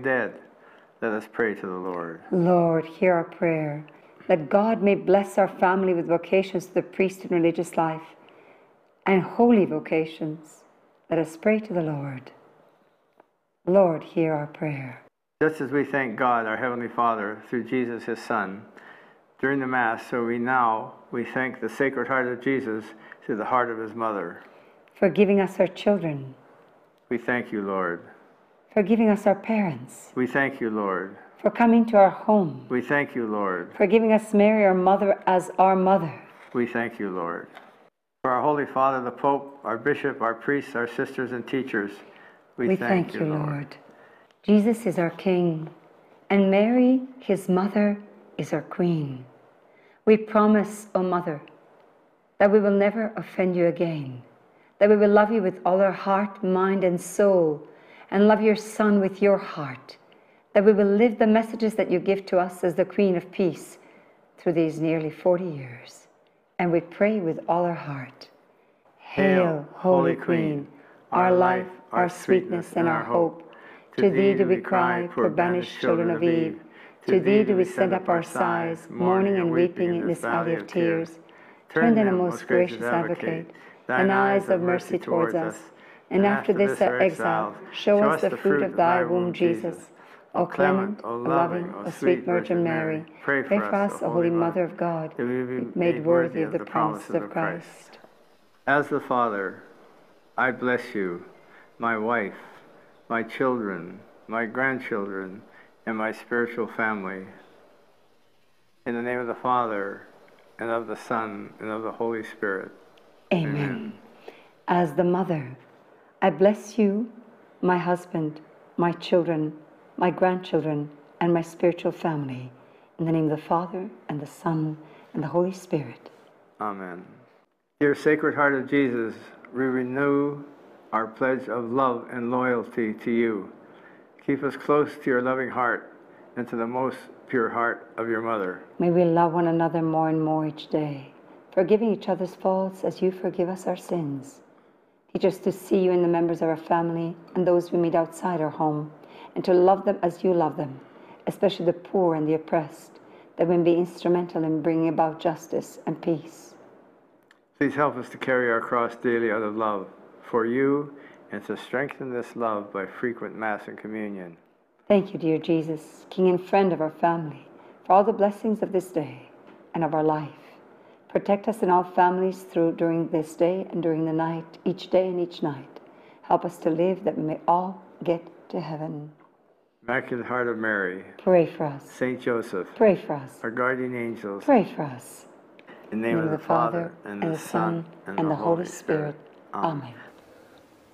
dead, let us pray to the Lord. Lord, hear our prayer, that God may bless our family with vocations to the priesthood and religious life, and holy vocations. Let us pray to the Lord. Lord, hear our prayer. Just as we thank God, our Heavenly Father, through Jesus, his Son, during the Mass, so we thank the Sacred Heart of Jesus through the heart of his mother. For giving us our children. We thank you, Lord. For giving us our parents. We thank you, Lord. For coming to our home. We thank you, Lord. For giving us Mary, our mother, as our mother. We thank you, Lord. For our Holy Father, the Pope, our Bishop, our priests, our sisters and teachers, we thank you, Lord. Jesus is our King, and Mary, his mother, is our Queen. We promise, O Mother, that we will never offend you again, that we will love you with all our heart, mind, and soul, and love your Son with your heart, that we will live the messages that you give to us as the Queen of Peace through these nearly 40 years. And we pray with all our heart. Hail, Holy Queen, our life, our sweetness, and our hope. To thee do we cry, poor banished children of Eve. To thee do we send up our sighs, mourning and weeping in this valley of tears. Turn then, O most gracious Advocate, thine eyes of mercy towards us, and after this our exile, show us the fruit of thy womb, Jesus. O clement, O loving, O sweet Virgin Mary, pray for us, O Holy Mother of God, that we be made worthy of the promises of Christ. As the Father, I bless you, my wife, my children, my grandchildren, and my spiritual family. In the name of the Father, and of the Son, and of the Holy Spirit. Amen. As the Mother, I bless you, my husband, my children, my grandchildren, and my spiritual family. In the name of the Father, and the Son, and the Holy Spirit. Amen. Dear Sacred Heart of Jesus, we renew our pledge of love and loyalty to you. Keep us close to your loving heart and to the most pure heart of your mother. May we love one another more and more each day, forgiving each other's faults as you forgive us our sins. Teach us to see you in the members of our family and those we meet outside our home, and to love them as you love them, especially the poor and the oppressed, that we may be instrumental in bringing about justice and peace. Please help us to carry our cross daily out of love for you, and to strengthen this love by frequent Mass and communion. Thank you, dear Jesus, King and friend of our family, for all the blessings of this day and of our life. Protect us and all families during this day and during the night, each day and each night. Help us to live that we may all get to heaven. Immaculate Heart of Mary, pray for us. Saint Joseph, pray for us. Our guardian angels, pray for us. In the name of the Father, and the Son, and the Holy Spirit. Amen.